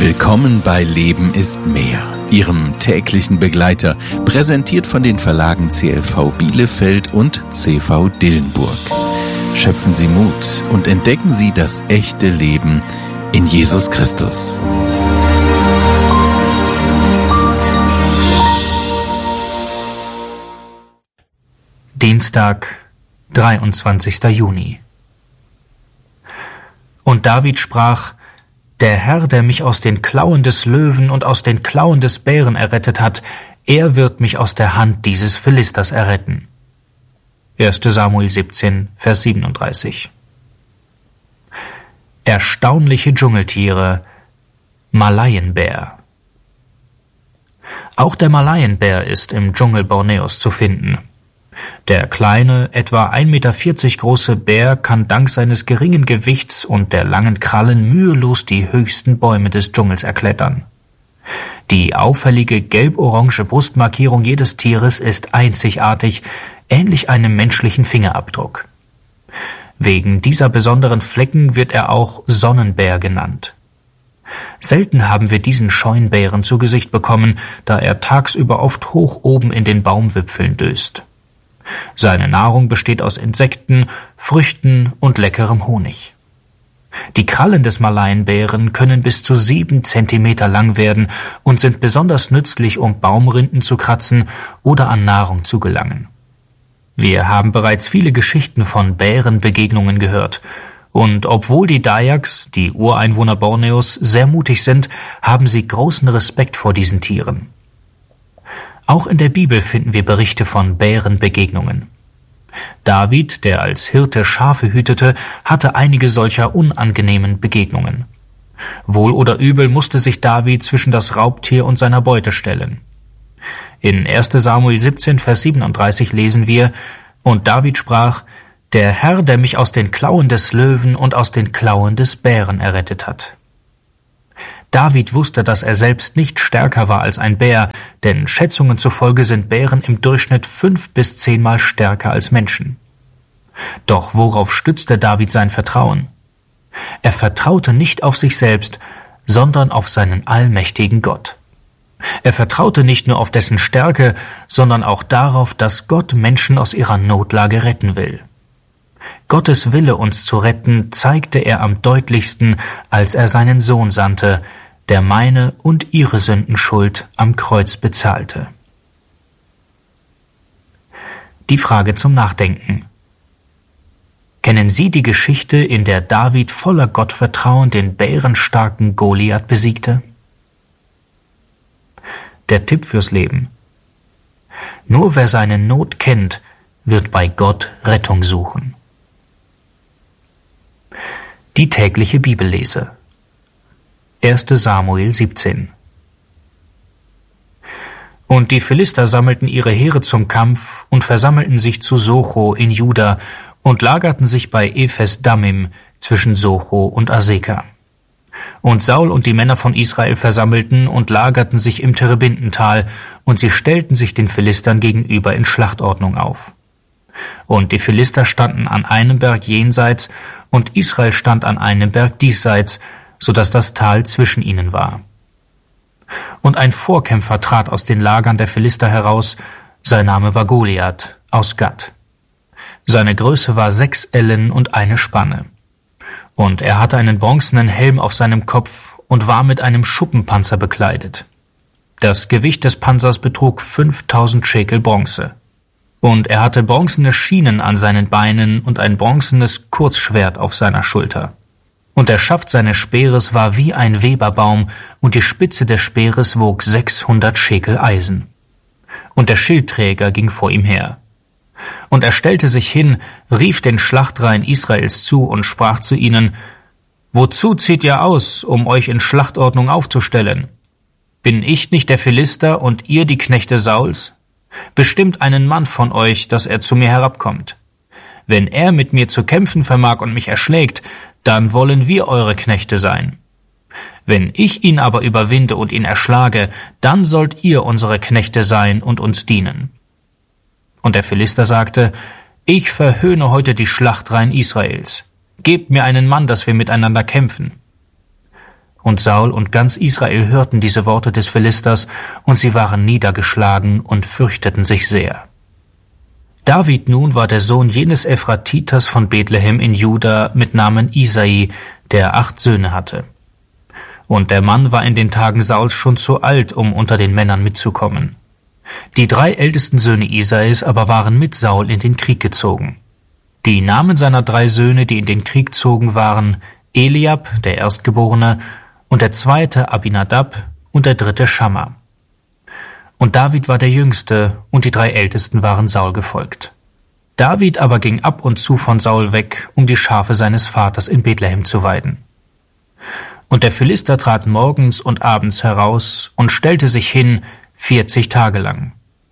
Willkommen bei Leben ist mehr, Ihrem täglichen Begleiter, präsentiert von den Verlagen CLV Bielefeld und CV Dillenburg. Schöpfen Sie Mut und entdecken Sie das echte Leben in Jesus Christus. Dienstag, 23. Juni. Und David sprach: Der Herr, der mich aus den Klauen des Löwen und aus den Klauen des Bären errettet hat, er wird mich aus der Hand dieses Philisters erretten. 1. Samuel 17, Vers 37. Erstaunliche Dschungeltiere, Malayenbär. Auch der Malayenbär ist im Dschungel Borneos zu finden. Der kleine, etwa 1,40 Meter große Bär kann dank seines geringen Gewichts und der langen Krallen mühelos die höchsten Bäume des Dschungels erklettern. Die auffällige gelb-orange Brustmarkierung jedes Tieres ist einzigartig, ähnlich einem menschlichen Fingerabdruck. Wegen dieser besonderen Flecken wird er auch Sonnenbär genannt. Selten haben wir diesen scheuen Bären zu Gesicht bekommen, da er tagsüber oft hoch oben in den Baumwipfeln döst. Seine Nahrung besteht aus Insekten, Früchten und leckerem Honig. Die Krallen des Malayenbären können bis zu 7 Zentimeter lang werden und sind besonders nützlich, um Baumrinden zu kratzen oder an Nahrung zu gelangen. Wir haben bereits viele Geschichten von Bärenbegegnungen gehört. Und obwohl die Dayaks, die Ureinwohner Borneos, sehr mutig sind, haben sie großen Respekt vor diesen Tieren. Auch in der Bibel finden wir Berichte von Bärenbegegnungen. David, der als Hirte Schafe hütete, hatte einige solcher unangenehmen Begegnungen. Wohl oder übel musste sich David zwischen das Raubtier und seiner Beute stellen. In 1. Samuel 17, Vers 37 lesen wir: Und David sprach: Der Herr, der mich aus den Klauen des Löwen und aus den Klauen des Bären errettet hat. David wusste, dass er selbst nicht stärker war als ein Bär, denn Schätzungen zufolge sind Bären im Durchschnitt 5 bis 10 Mal stärker als Menschen. Doch worauf stützte David sein Vertrauen? Er vertraute nicht auf sich selbst, sondern auf seinen allmächtigen Gott. Er vertraute nicht nur auf dessen Stärke, sondern auch darauf, dass Gott Menschen aus ihrer Notlage retten will. Gottes Wille, uns zu retten, zeigte er am deutlichsten, als er seinen Sohn sandte, der meine und ihre Sündenschuld am Kreuz bezahlte. Die Frage zum Nachdenken. Kennen Sie die Geschichte, in der David voller Gottvertrauen den bärenstarken Goliath besiegte? Der Tipp fürs Leben. Nur wer seine Not kennt, wird bei Gott Rettung suchen. Die tägliche Bibellese. 1. Samuel 17. Und die Philister sammelten ihre Heere zum Kampf und versammelten sich zu Socho in Juda und lagerten sich bei Ephes Dammim zwischen Socho und Aseka. Und Saul und die Männer von Israel versammelten und lagerten sich im Terebintental, und sie stellten sich den Philistern gegenüber in Schlachtordnung auf. Und die Philister standen an einem Berg jenseits, und Israel stand an einem Berg diesseits, so dass das Tal zwischen ihnen war. Und ein Vorkämpfer trat aus den Lagern der Philister heraus, sein Name war Goliath aus Gat. Seine Größe war 6 Ellen und 1 Spanne. Und er hatte einen bronzenen Helm auf seinem Kopf und war mit einem Schuppenpanzer bekleidet. Das Gewicht des Panzers betrug 5000 Schekel Bronze. Und er hatte bronzene Schienen an seinen Beinen und ein bronzenes Kurzschwert auf seiner Schulter. Und der Schaft seines Speeres war wie ein Weberbaum, und die Spitze des Speeres wog 600 Schekel Eisen. Und der Schildträger ging vor ihm her. Und er stellte sich hin, rief den Schlachtreihen Israels zu und sprach zu ihnen: Wozu zieht ihr aus, um euch in Schlachtordnung aufzustellen? Bin ich nicht der Philister und ihr die Knechte Sauls? Bestimmt einen Mann von euch, dass er zu mir herabkommt. Wenn er mit mir zu kämpfen vermag und mich erschlägt, dann wollen wir eure Knechte sein. Wenn ich ihn aber überwinde und ihn erschlage, dann sollt ihr unsere Knechte sein und uns dienen. Und der Philister sagte: Ich verhöhne heute die Schlachtreihen Israels. Gebt mir einen Mann, dass wir miteinander kämpfen. Und Saul und ganz Israel hörten diese Worte des Philisters, und sie waren niedergeschlagen und fürchteten sich sehr. David nun war der Sohn jenes Ephratiters von Bethlehem in Juda mit Namen Isai, der 8 Söhne hatte. Und der Mann war in den Tagen Sauls schon zu alt, um unter den Männern mitzukommen. Die 3 ältesten Söhne Isais aber waren mit Saul in den Krieg gezogen. Die Namen seiner 3 Söhne, die in den Krieg zogen, waren Eliab, der Erstgeborene, und der zweite Abinadab und der dritte Schamma. Und David war der Jüngste, und die 3 Ältesten waren Saul gefolgt. David aber ging ab und zu von Saul weg, um die Schafe seines Vaters in Bethlehem zu weiden. Und der Philister trat morgens und abends heraus und stellte sich hin 40 Tage lang.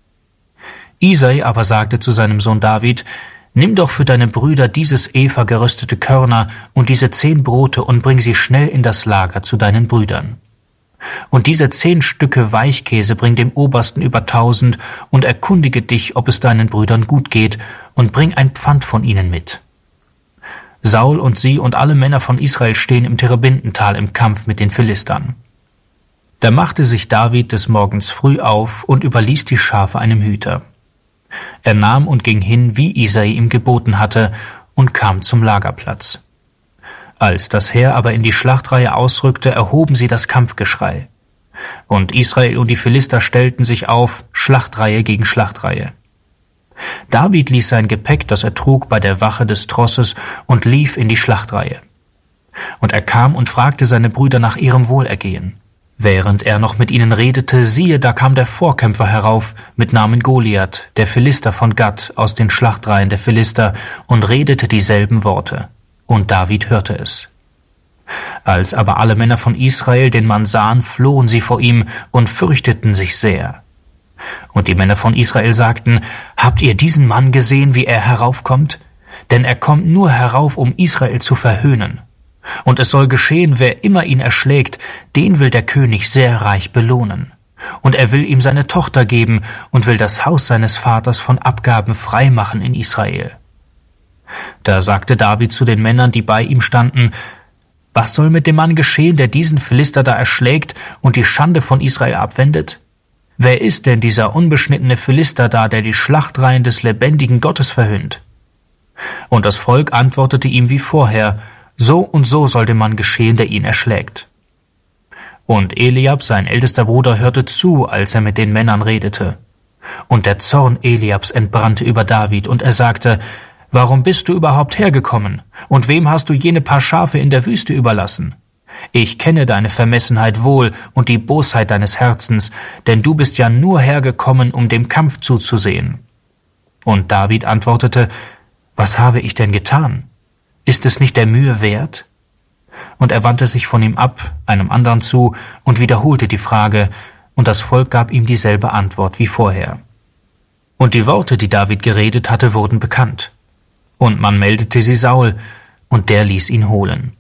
Isai aber sagte zu seinem Sohn David: Nimm doch für deine Brüder dieses Efa geröstete Körner und diese 10 Brote und bring sie schnell in das Lager zu deinen Brüdern. Und diese 10 Stücke Weichkäse bring dem Obersten über 1000 und erkundige dich, ob es deinen Brüdern gut geht, und bring ein Pfand von ihnen mit. Saul und sie und alle Männer von Israel stehen im Terebintental im Kampf mit den Philistern. Da machte sich David des Morgens früh auf und überließ die Schafe einem Hüter. Er nahm und ging hin, wie Isai ihm geboten hatte, und kam zum Lagerplatz. Als das Heer aber in die Schlachtreihe ausrückte, erhoben sie das Kampfgeschrei. Und Israel und die Philister stellten sich auf, Schlachtreihe gegen Schlachtreihe. David ließ sein Gepäck, das er trug, bei der Wache des Trosses und lief in die Schlachtreihe. Und er kam und fragte seine Brüder nach ihrem Wohlergehen. Während er noch mit ihnen redete, siehe, da kam der Vorkämpfer herauf mit Namen Goliath, der Philister von Gat, aus den Schlachtreihen der Philister, und redete dieselben Worte. Und David hörte es. Als aber alle Männer von Israel den Mann sahen, flohen sie vor ihm und fürchteten sich sehr. Und die Männer von Israel sagten: Habt ihr diesen Mann gesehen, wie er heraufkommt? Denn er kommt nur herauf, um Israel zu verhöhnen. Und es soll geschehen, wer immer ihn erschlägt, den will der König sehr reich belohnen. Und er will ihm seine Tochter geben und will das Haus seines Vaters von Abgaben frei machen in Israel. Da sagte David zu den Männern, die bei ihm standen: Was soll mit dem Mann geschehen, der diesen Philister da erschlägt und die Schande von Israel abwendet? Wer ist denn dieser unbeschnittene Philister da, der die Schlachtreihen des lebendigen Gottes verhöhnt? Und das Volk antwortete ihm wie vorher: So und so soll dem Mann geschehen, der ihn erschlägt. Und Eliab, sein ältester Bruder, hörte zu, als er mit den Männern redete. Und der Zorn Eliabs entbrannte über David, und er sagte: Warum bist du überhaupt hergekommen? Und wem hast du jene paar Schafe in der Wüste überlassen? Ich kenne deine Vermessenheit wohl und die Bosheit deines Herzens, denn du bist ja nur hergekommen, um dem Kampf zuzusehen. Und David antwortete: Was habe ich denn getan? Ist es nicht der Mühe wert? Und er wandte sich von ihm ab, einem anderen zu, und wiederholte die Frage, und das Volk gab ihm dieselbe Antwort wie vorher. Und die Worte, die David geredet hatte, wurden bekannt. Und man meldete sie Saul, und der ließ ihn holen.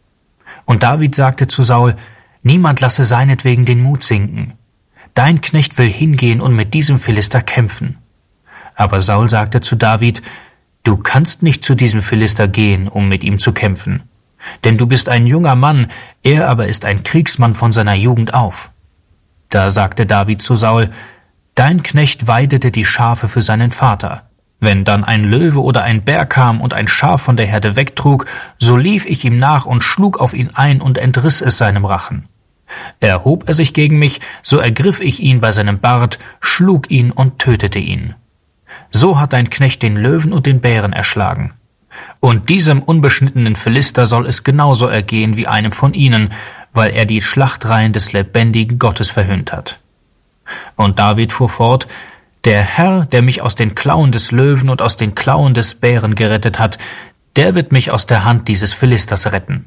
Und David sagte zu Saul: Niemand lasse seinetwegen den Mut sinken. Dein Knecht will hingehen und mit diesem Philister kämpfen. Aber Saul sagte zu David: Du kannst nicht zu diesem Philister gehen, um mit ihm zu kämpfen. Denn du bist ein junger Mann, er aber ist ein Kriegsmann von seiner Jugend auf. Da sagte David zu Saul: Dein Knecht weidete die Schafe für seinen Vater. Wenn dann ein Löwe oder ein Bär kam und ein Schaf von der Herde wegtrug, so lief ich ihm nach und schlug auf ihn ein und entriss es seinem Rachen. Erhob er sich gegen mich, so ergriff ich ihn bei seinem Bart, schlug ihn und tötete ihn. So hat dein Knecht den Löwen und den Bären erschlagen. Und diesem unbeschnittenen Philister soll es genauso ergehen wie einem von ihnen, weil er die Schlachtreihen des lebendigen Gottes verhöhnt hat. Und David fuhr fort: Der Herr, der mich aus den Klauen des Löwen und aus den Klauen des Bären gerettet hat, der wird mich aus der Hand dieses Philisters retten.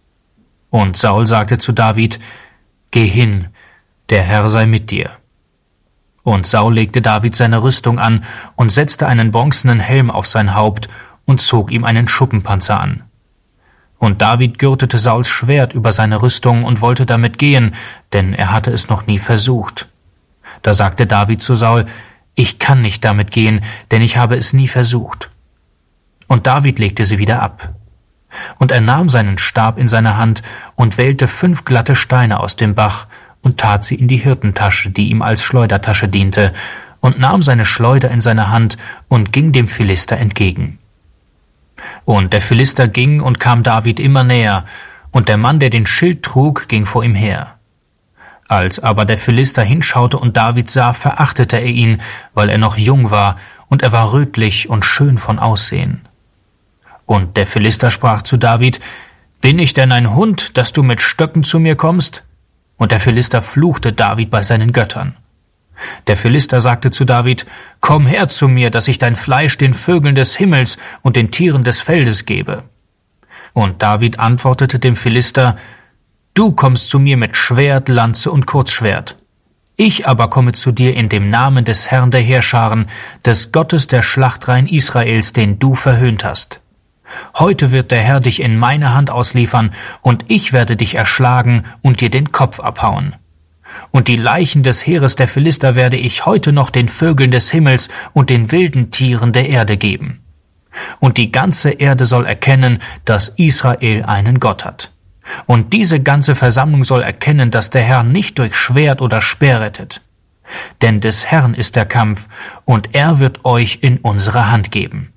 Und Saul sagte zu David: Geh hin, der Herr sei mit dir. Und Saul legte David seine Rüstung an und setzte einen bronzenen Helm auf sein Haupt und zog ihm einen Schuppenpanzer an. Und David gürtete Sauls Schwert über seine Rüstung und wollte damit gehen, denn er hatte es noch nie versucht. Da sagte David zu Saul: Ich kann nicht damit gehen, denn ich habe es nie versucht. Und David legte sie wieder ab. Und er nahm seinen Stab in seine Hand und wählte 5 glatte Steine aus dem Bach und tat sie in die Hirtentasche, die ihm als Schleudertasche diente, und nahm seine Schleuder in seine Hand und ging dem Philister entgegen. Und der Philister ging und kam David immer näher, und der Mann, der den Schild trug, ging vor ihm her. Als aber der Philister hinschaute und David sah, verachtete er ihn, weil er noch jung war, und er war rötlich und schön von Aussehen. Und der Philister sprach zu David: »Bin ich denn ein Hund, dass du mit Stöcken zu mir kommst?« Und der Philister fluchte David bei seinen Göttern. Der Philister sagte zu David: »Komm her zu mir, dass ich dein Fleisch den Vögeln des Himmels und den Tieren des Feldes gebe.« Und David antwortete dem Philister: »Du kommst zu mir mit Schwert, Lanze und Kurzschwert. Ich aber komme zu dir in dem Namen des Herrn der Heerscharen, des Gottes der Schlachtreihen Israels, den du verhöhnt hast. Heute wird der Herr dich in meine Hand ausliefern, und ich werde dich erschlagen und dir den Kopf abhauen. Und die Leichen des Heeres der Philister werde ich heute noch den Vögeln des Himmels und den wilden Tieren der Erde geben. Und die ganze Erde soll erkennen, dass Israel einen Gott hat. Und diese ganze Versammlung soll erkennen, dass der Herr nicht durch Schwert oder Speer rettet. Denn des Herrn ist der Kampf, und er wird euch in unsere Hand geben.«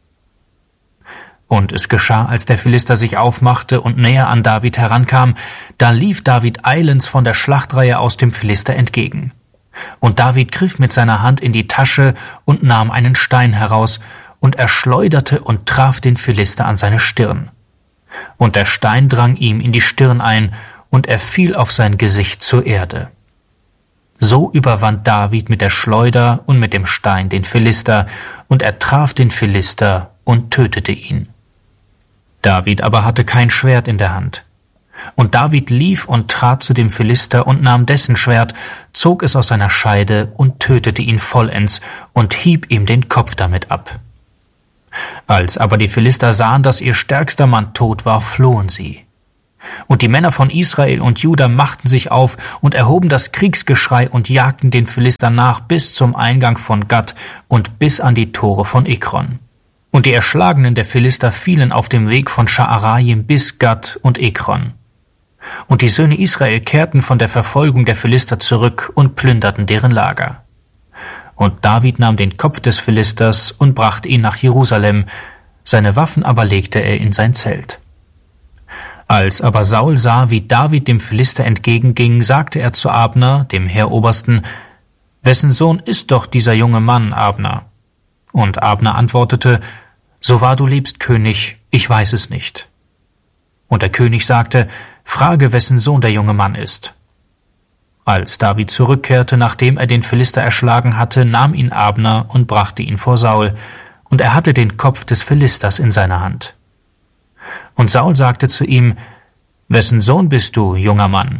Und es geschah, als der Philister sich aufmachte und näher an David herankam, da lief David eilends von der Schlachtreihe aus dem Philister entgegen. Und David griff mit seiner Hand in die Tasche und nahm einen Stein heraus, und er schleuderte und traf den Philister an seine Stirn. Und der Stein drang ihm in die Stirn ein, und er fiel auf sein Gesicht zur Erde. So überwand David mit der Schleuder und mit dem Stein den Philister, und er traf den Philister und tötete ihn. David aber hatte kein Schwert in der Hand. Und David lief und trat zu dem Philister und nahm dessen Schwert, zog es aus seiner Scheide und tötete ihn vollends und hieb ihm den Kopf damit ab. Als aber die Philister sahen, dass ihr stärkster Mann tot war, flohen sie. Und die Männer von Israel und Juda machten sich auf und erhoben das Kriegsgeschrei und jagten den Philistern nach bis zum Eingang von Gat und bis an die Tore von Ekron. Und die Erschlagenen der Philister fielen auf dem Weg von Scha'arajim bis Gat und Ekron. Und die Söhne Israel kehrten von der Verfolgung der Philister zurück und plünderten deren Lager. Und David nahm den Kopf des Philisters und brachte ihn nach Jerusalem, seine Waffen aber legte er in sein Zelt. Als aber Saul sah, wie David dem Philister entgegenging, sagte er zu Abner, dem Heerobersten: »Wessen Sohn ist doch dieser junge Mann, Abner?« Und Abner antwortete: »So wahr du lebst, König, ich weiß es nicht.« Und der König sagte: »Frage, wessen Sohn der junge Mann ist.« Als David zurückkehrte, nachdem er den Philister erschlagen hatte, nahm ihn Abner und brachte ihn vor Saul, und er hatte den Kopf des Philisters in seiner Hand. Und Saul sagte zu ihm: »Wessen Sohn bist du, junger Mann?«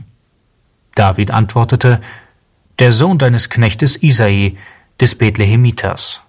David antwortete: »Der Sohn deines Knechtes Isai, des Bethlehemiters.«